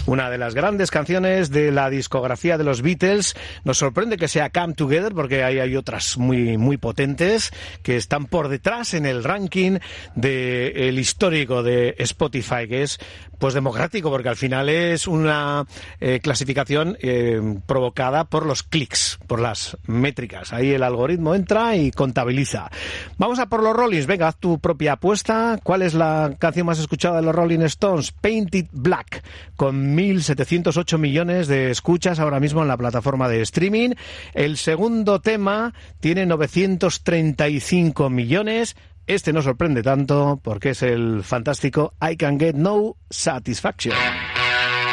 Una de las grandes canciones de la discografía de los Beatles. Nos sorprende que sea Come Together, porque hay otras muy, muy potentes que están por detrás en el ranking del histórico de Spotify, que es pues democrático, porque al final es una clasificación provocada por los clics, por las métricas. Ahí el algoritmo entra y contabiliza. Vamos a por los Rollins. Venga, haz tu propia apuesta. ¿Cuál es la canción más escuchada de los Rolling Stones? Painted Black, con 1.708 millones de escuchas ahora mismo en la plataforma de streaming. El segundo tema tiene 935 millones. Este no sorprende tanto porque es el fantástico I Can Get No Satisfaction.